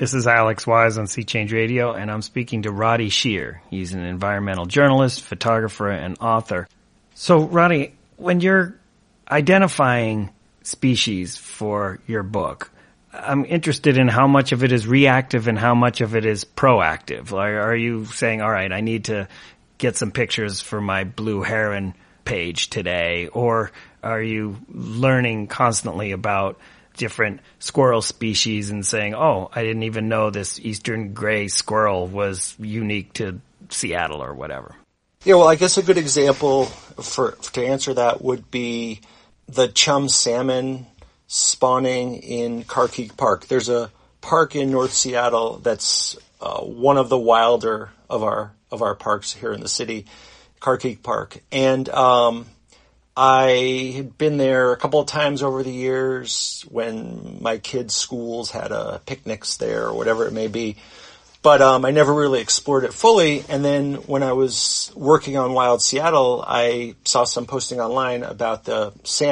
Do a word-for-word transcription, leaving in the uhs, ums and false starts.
This is Alex Wise on Sea Change Radio, and I'm speaking to Roddy Shear. He's an environmental journalist, photographer, and author. So, Roddy, when you're identifying species for your book, I'm interested in how much of it is reactive and how much of it is proactive. Like, are you saying, all right, I need to get some pictures for my blue heron page today? Or are you learning constantly about different squirrel species and saying, oh, I didn't even know this eastern gray squirrel was unique to Seattle or whatever? Yeah, well, I guess a good example for, to answer that would be the chum salmon spawning in Carkeek Park. There's a park in North Seattle that's uh, one of the wilder of our of our parks here in the city, Carkeek Park. And um, I had been there a couple of times over the years when my kids' schools had uh, picnics there or whatever it may be. But um, I never really explored it fully. And then when I was working on Wild Seattle, I saw some posting online about the salmon